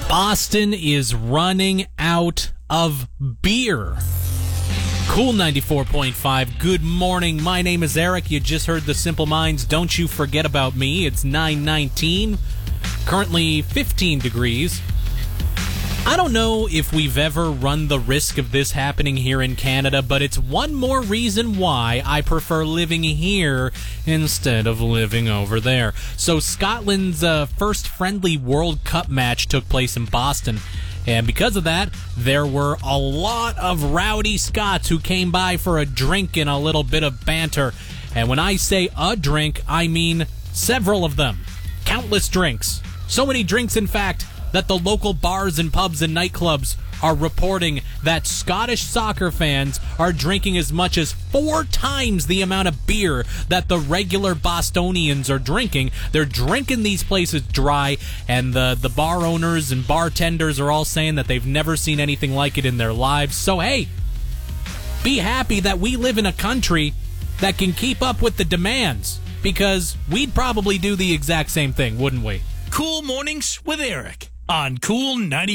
Boston is running out of beer. Cool 94.5. Good morning. My name is Eric. You just heard the Simple Minds. Don't you forget about me. It's 9:19. Currently 15 degrees. I don't know if we've ever run the risk of this happening here in Canada, but it's one more reason why I prefer living here instead of living over there. So Scotland's first friendly World Cup match took place in Boston. And because of that, there were a lot of rowdy Scots who came by for a drink and a little bit of banter. And when I say a drink, I mean several of them. Countless drinks. So many drinks, in fact, that the local bars and pubs and nightclubs are reporting that Scottish soccer fans are drinking as much as 4 times the amount of beer that the regular Bostonians are drinking. They're drinking these places dry, and the bar owners and bartenders are all saying that they've never seen anything like it in their lives. So, hey, be happy that we live in a country that can keep up with the demands, because we'd probably do the exact same thing, wouldn't we? Cool Mornings with Eric on Cool 90.